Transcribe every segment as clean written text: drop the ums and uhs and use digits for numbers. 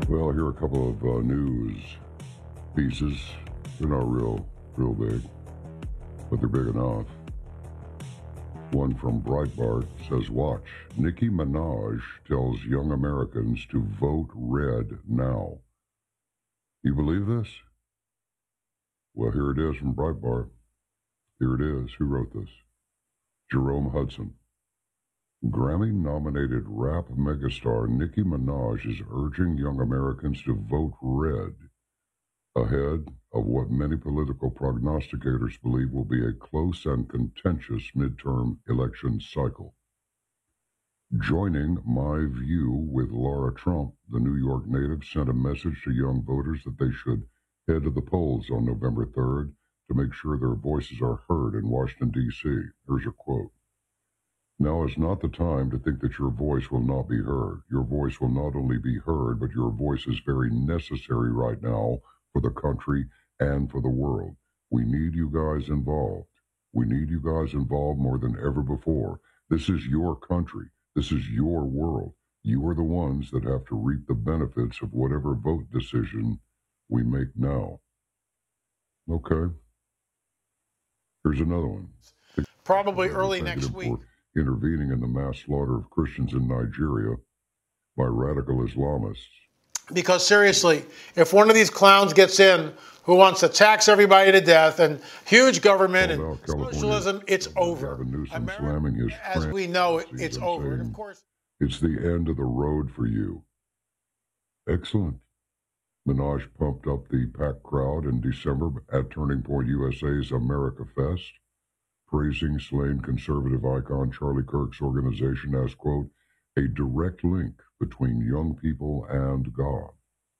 Well, here are a couple of news pieces. They're not real big, but they're big enough. One from Breitbart says, watch, Nicki Minaj tells young Americans to vote red now. You believe this? Well, here it is from Breitbart. Here it is. Who wrote this? Jerome Hudson. Grammy-nominated rap megastar Nicki Minaj is urging young Americans to vote red ahead of what many political prognosticators believe will be a close and contentious midterm election cycle. Joining My View with Laura Trump, the New York native sent a message to young voters that they should head to the polls on November 3rd to make sure their voices are heard in Washington, D.C. Here's a quote. Now is not the time to think that your voice will not be heard. Your voice will not only be heard, but your voice is very necessary right now for the country and for the world. We need you guys involved. We need you guys involved more than ever before. This is your country. This is your world. You are the ones that have to reap the benefits of whatever vote decision we make now. Okay. Here's another one. Probably early next week. Intervening in the mass slaughter of Christians in Nigeria by radical Islamists. Because seriously, if one of these clowns gets in who wants to tax everybody to death and huge government and socialism, it's over. America, as we know it, it's over. And of course, it's the end of the road for you. Excellent. Minaj pumped up the packed crowd in December at Turning Point USA's America Fest, praising slain conservative icon Charlie Kirk's organization as, quote, a direct link between young people and God.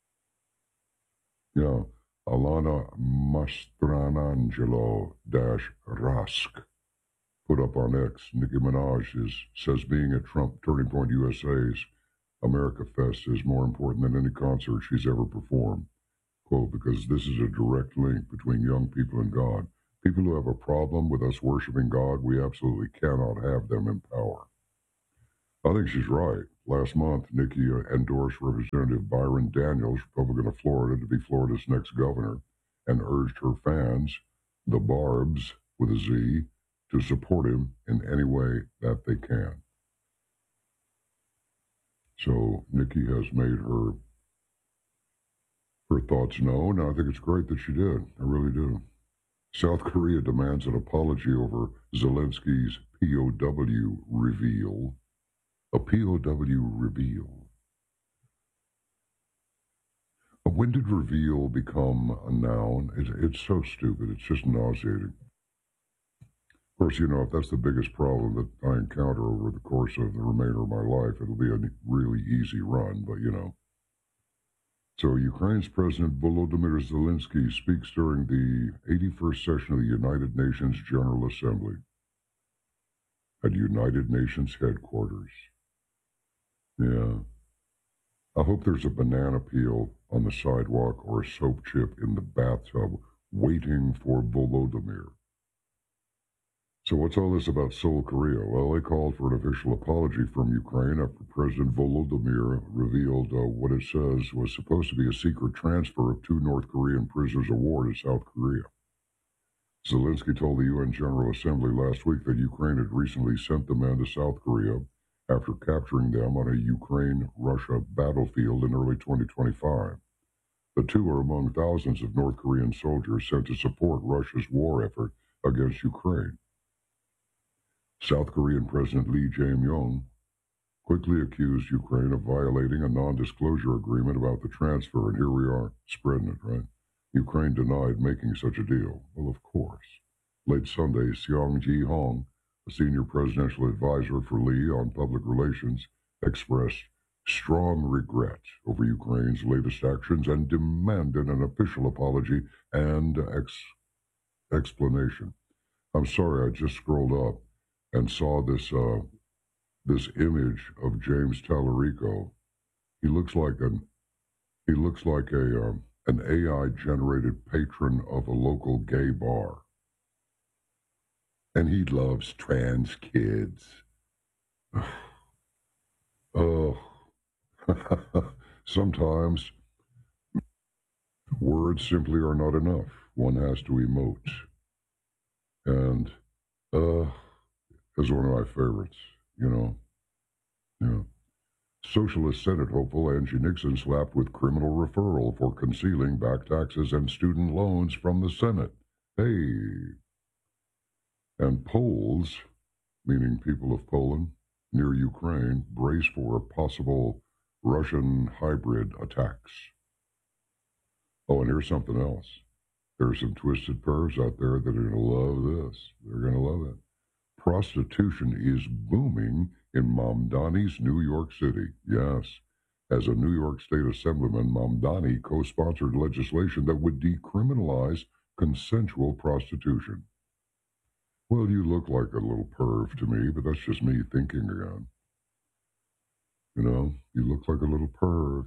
Yeah, Alana Mastranangelo-Rask put up on X, Nicki Minaj says being at Trump Turning Point USA's America Fest is more important than any concert she's ever performed. Quote, because this is a direct link between young people and God. People who have a problem with us worshiping God, we absolutely cannot have them in power. I think she's right. Last month, Nicki endorsed Representative Byron Daniels, Republican of Florida, to be Florida's next governor, and urged her fans, the Barbs with a Z, to support him in any way that they can. So Nicki has made her thoughts known, and I think it's great that she did. I really do. South Korea demands an apology over Zelensky's POW reveal. A POW reveal. When did reveal become a noun? It's so stupid. It's just nauseating. Of course, you know, if that's the biggest problem that I encounter over the course of the remainder of my life, it'll be a really easy run, but you know. So Ukraine's President Volodymyr Zelensky speaks during the 81st session of the United Nations General Assembly at United Nations headquarters. Yeah. I hope there's a banana peel on the sidewalk or a soap chip in the bathtub waiting for Volodymyr. So what's all this about Seoul, Korea? Well, they called for an official apology from Ukraine after President Volodymyr revealed what it says was supposed to be a secret transfer of 2 North Korean prisoners of war to South Korea. Zelensky told the UN General Assembly last week that Ukraine had recently sent the men to South Korea after capturing them on a Ukraine-Russia battlefield in early 2025. The 2 are among thousands of North Korean soldiers sent to support Russia's war effort against Ukraine. South Korean President Lee Jae-myung quickly accused Ukraine of violating a non-disclosure agreement about the transfer, and here we are, spreading it, right? Ukraine denied making such a deal. Well, of course. Late Sunday, Seong Ji-hong, a senior presidential advisor for Lee on public relations, expressed strong regret over Ukraine's latest actions and demanded an official apology and explanation. I'm sorry, I just scrolled up and saw this image of James Tallarico. He looks like an AI generated patron of a local gay bar. And he loves trans kids. Oh. Sometimes Words simply are not enough. One has to emote. And, is one of my favorites, you know. Yeah. Socialist Senate hopeful Angie Nixon slapped with criminal referral for concealing back taxes and student loans from the Senate. Hey. And Poles, meaning people of Poland, near Ukraine, brace for possible Russian hybrid attacks. Oh, and here's something else. There's some twisted pervs out there that are going to love this. They're going to love it. Prostitution is booming in Mamdani's New York City. Yes. As a New York State Assemblyman, Mamdani co-sponsored legislation that would decriminalize consensual prostitution. Well, you look like a little perv to me, but that's just me thinking again. You know, you look like a little perv.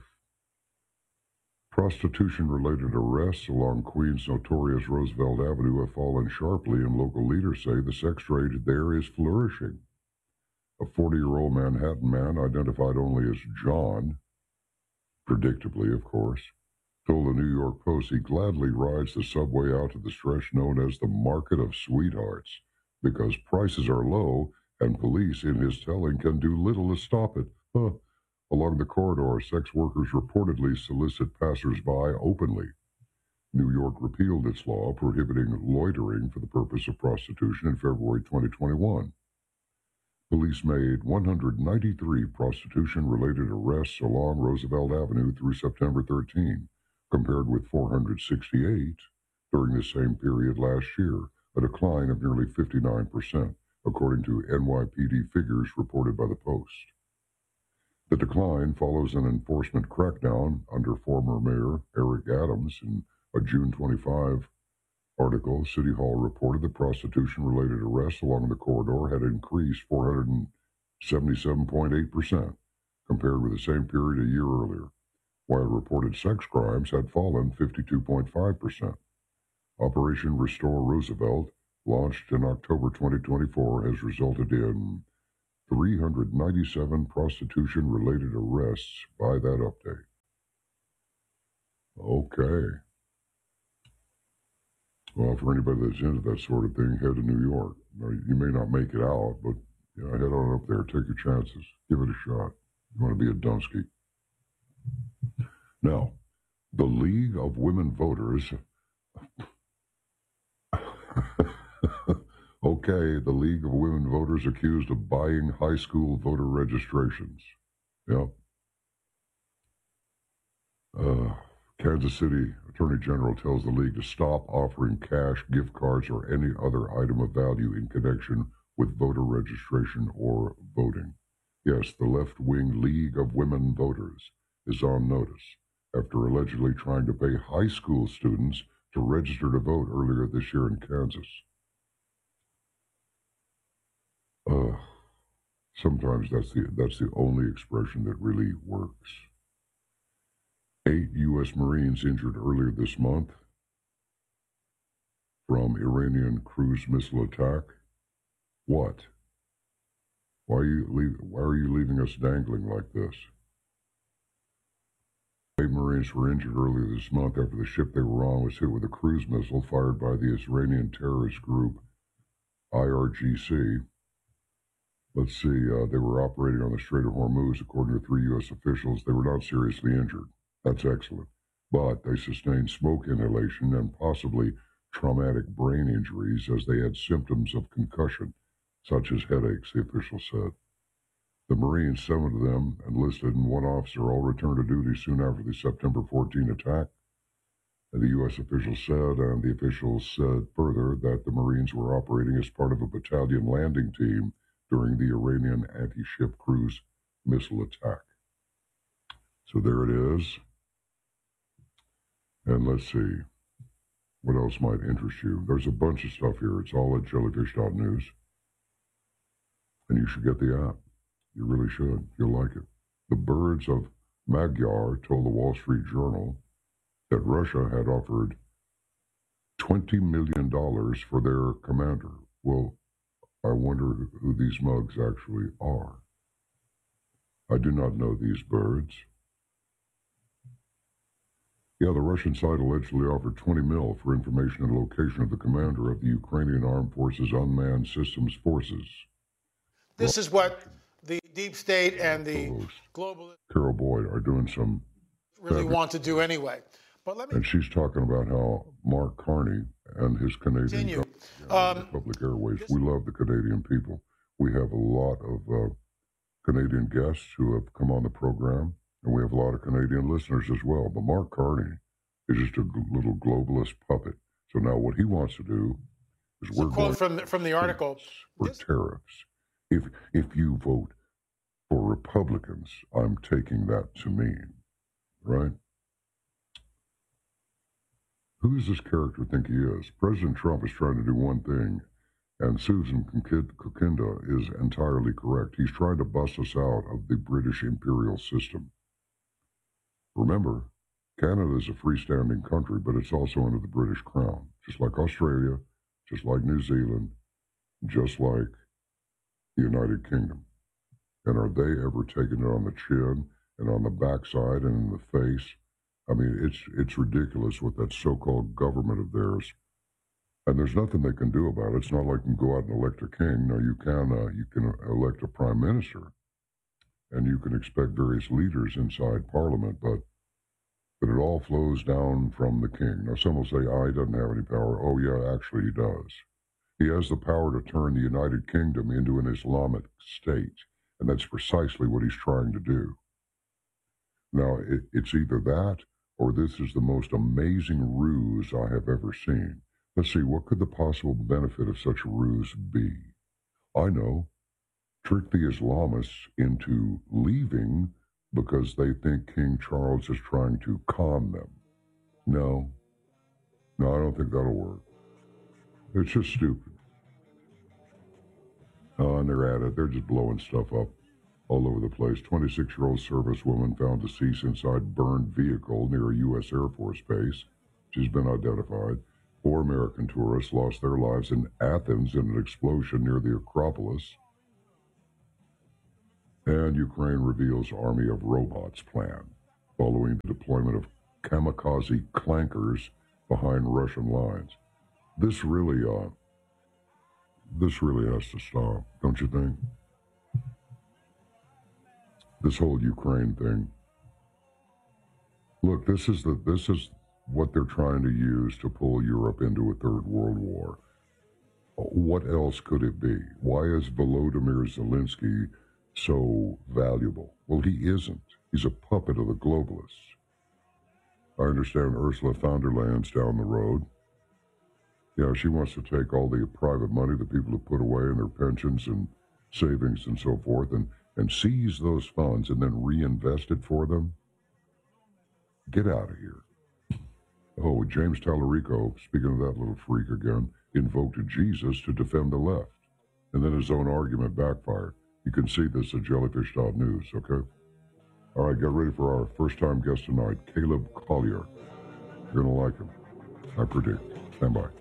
Prostitution-related arrests along Queens' notorious Roosevelt Avenue have fallen sharply, and local leaders say the sex trade there is flourishing. A 40-year-old Manhattan man, identified only as John, predictably, of course, told the New York Post he gladly rides the subway out to the stretch known as the Market of Sweethearts because prices are low and police, in his telling, can do little to stop it. Along the corridor, sex workers reportedly solicit passers-by openly. New York repealed its law prohibiting loitering for the purpose of prostitution in February 2021. Police made 193 prostitution-related arrests along Roosevelt Avenue through September 13, compared with 468 during the same period last year, a decline of nearly 59%, according to NYPD figures reported by the Post. The decline follows an enforcement crackdown under former Mayor Eric Adams. In a June 25 article, City Hall reported that prostitution-related arrests along the corridor had increased 477.8% compared with the same period a year earlier, while reported sex crimes had fallen 52.5%. Operation Restore Roosevelt, launched in October 2024, has resulted in 397 prostitution-related arrests by that update. Okay. Well, for anybody that's into that sort of thing, head to New York. Now, you may not make it out, but head on up there. Take your chances. Give it a shot. You want to be a Dunsky. Now, the League of Women Voters... Okay, the League of Women Voters accused of buying high school voter registrations. Yep. Kansas City Attorney General tells the League to stop offering cash, gift cards, or any other item of value in connection with voter registration or voting. Yes, the left-wing League of Women Voters is on notice after allegedly trying to pay high school students to register to vote earlier this year in Kansas. Sometimes that's the only expression that really works. 8 U.S. Marines injured earlier this month from Iranian cruise missile attack. What? Why are you leaving us dangling like this? 8 Marines were injured earlier this month after the ship they were on was hit with a cruise missile fired by the Iranian terrorist group IRGC. Let's see, they were operating on the Strait of Hormuz. According to 3 U.S. officials, they were not seriously injured. That's excellent. But they sustained smoke inhalation and possibly traumatic brain injuries as they had symptoms of concussion, such as headaches, the official said. The Marines, 7 of them enlisted and 1 officer, all returned to duty soon after the September 14 attack. And the U.S. officials said, and the officials said further, that the Marines were operating as part of a battalion landing team during the Iranian anti-ship cruise missile attack. So there it is. And let's see, what else might interest you? There's a bunch of stuff here. It's all at jellyfish.news. And you should get the app. You really should. You'll like it. The birds of Magyar told the Wall Street Journal that Russia had offered $20 million for their commander. Well, I wonder who these mugs actually are. I do not know these birds. Yeah, the Russian side allegedly offered 20 mil for information and location of the commander of the Ukrainian Armed Forces Unmanned Systems Forces. This is what the deep state and the globalists, Carol Boyd, are doing some really want to do anyway. But let me. And she's talking about how Mark Carney and his Canadian Public Airways. We love the Canadian people. We have a lot of Canadian guests who have come on the program, and we have a lot of Canadian listeners as well. But Mark Carney is just a little globalist puppet. So now what he wants to do is we're quote from the article for tariffs. If you vote for Republicans, I'm taking that to mean, right? Who does this character think he is? President Trump is trying to do one thing, and Susan Kokinda is entirely correct. He's trying to bust us out of the British imperial system. Remember, Canada is a freestanding country, but it's also under the British crown, just like Australia, just like New Zealand, just like the United Kingdom. And are they ever taking it on the chin and on the backside and in the face? I mean, it's ridiculous with that so-called government of theirs. And there's nothing they can do about it. It's not like you can go out and elect a king. No, you can elect a prime minister, and you can expect various leaders inside Parliament, but it all flows down from the king. Now, some will say, he doesn't have any power. Oh, yeah, actually he does. He has the power to turn the United Kingdom into an Islamic state, and that's precisely what he's trying to do. Now, it's either that or this is the most amazing ruse I have ever seen. Let's see, what could the possible benefit of such a ruse be? I know. Trick the Islamists into leaving because they think King Charles is trying to calm them. No, I don't think that'll work. It's just stupid. And they're at it. They're just blowing stuff up all over the place. 26-year-old servicewoman found deceased inside burned vehicle near a U.S. Air Force base. She's been identified. 4 American tourists lost their lives in Athens in an explosion near the Acropolis. And Ukraine reveals Army of Robots plan, following the deployment of kamikaze clankers behind Russian lines. This really has to stop, don't you think? This whole Ukraine thing. Look, this is what they're trying to use to pull Europe into a third world war. What else could it be? Why is Volodymyr Zelensky so valuable? Well, he isn't. He's a puppet of the globalists. I understand Ursula von der Leyen's down the road. Yeah, she wants to take all the private money that people have put away in their pensions and savings and so forth and seize those funds and then reinvest it for them. Get out of here. Oh, James Tallarico, speaking of that little freak again, invoked Jesus to defend the left. And then his own argument backfired. You can see this at jellyfish.news, okay? All right, get ready for our first-time guest tonight, Caleb Collier. You're going to like him. I predict. Stand by.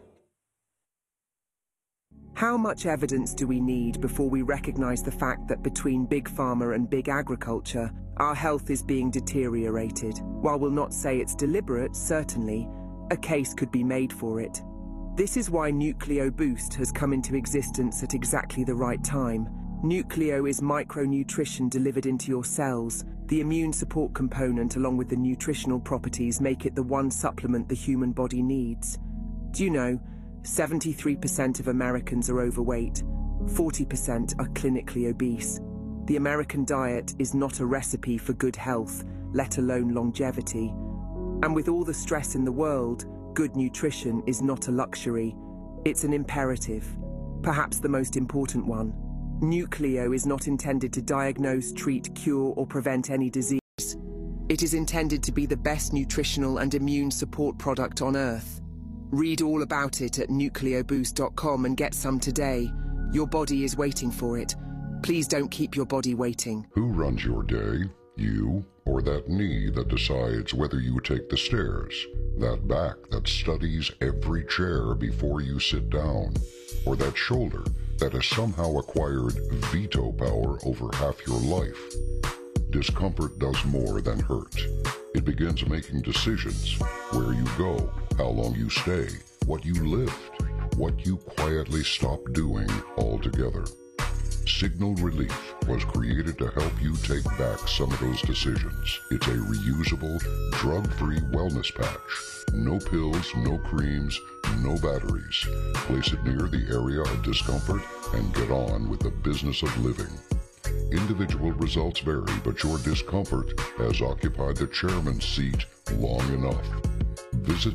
How much evidence do we need before we recognize the fact that between big pharma and big agriculture, our health is being deteriorated? While we'll not say it's deliberate, certainly, a case could be made for it. This is why Nucleo Boost has come into existence at exactly the right time. Nucleo is micronutrition delivered into your cells. The immune support component along with the nutritional properties make it the one supplement the human body needs. Do you know, 73% of Americans are overweight, 40% are clinically obese. The American diet is not a recipe for good health, let alone longevity. And with all the stress in the world, good nutrition is not a luxury. It's an imperative, perhaps the most important one. Nucleo is not intended to diagnose, treat, cure, or prevent any disease. It is intended to be the best nutritional and immune support product on Earth. Read all about it at nucleoboost.com and get some today. Your body is waiting for it. Please don't keep your body waiting. Who runs your day? You or that knee that decides whether you take the stairs? That back that studies every chair before you sit down? Or that shoulder that has somehow acquired veto power over half your life? Discomfort does more than hurt. It begins making decisions: where you go, how long you stay, what you lift, what you quietly stop doing altogether. Signal Relief was created to help you take back some of those decisions. It's a reusable, drug-free wellness patch. No pills, no creams, no batteries. Place it near the area of discomfort and get on with the business of living. Individual results vary, but your discomfort has occupied the chairman's seat long enough. Visit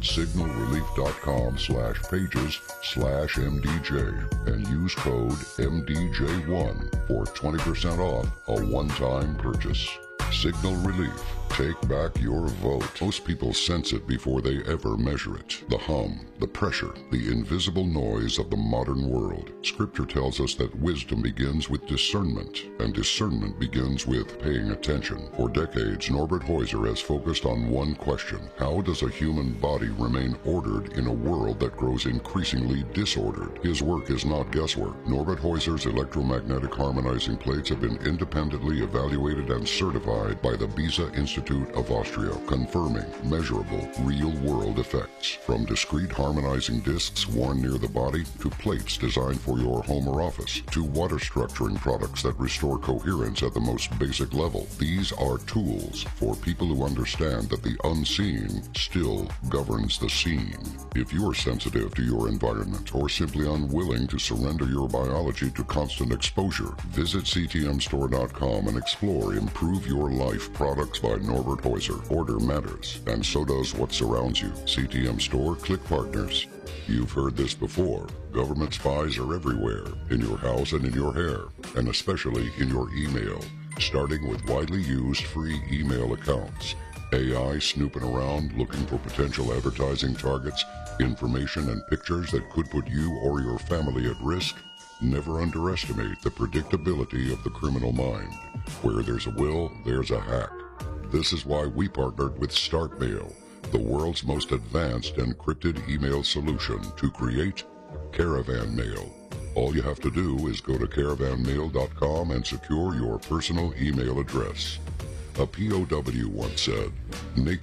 signalrelief.com/pages/MDJ and use code MDJ1 for 20% off a one-time purchase. Signal Relief. Take back your vote. Most people sense it before they ever measure it. The hum, the pressure, the invisible noise of the modern world. Scripture tells us that wisdom begins with discernment, and discernment begins with paying attention. For decades, Norbert Heuser has focused on one question: how does a human body remain ordered in a world that grows increasingly disordered? His work is not guesswork. Norbert Heuser's electromagnetic harmonizing plates have been independently evaluated and certified by the Beza Institute of Austria, confirming measurable, real-world effects. From discrete harmonizing discs worn near the body, to plates designed for your home or office, to water structuring products that restore coherence at the most basic level. These are tools for people who understand that the unseen still governs the seen. If you are sensitive to your environment or simply unwilling to surrender your biology to constant exposure, visit ctmstore.com and explore Improve Your Life products by Norbert Heuser. Order matters, and so does what surrounds you. CTM Store, click partners. You've heard this before. Government spies are everywhere, in your house and in your hair, and especially in your email, starting with widely used free email accounts. AI snooping around looking for potential advertising targets, information and pictures that could put you or your family at risk. Never underestimate the predictability of the criminal mind. Where there's a will, there's a hack. This is why we partnered with StartMail, the world's most advanced encrypted email solution, to create Caravan Mail. All you have to do is go to caravanmail.com and secure your personal email address. A POW once said, "Make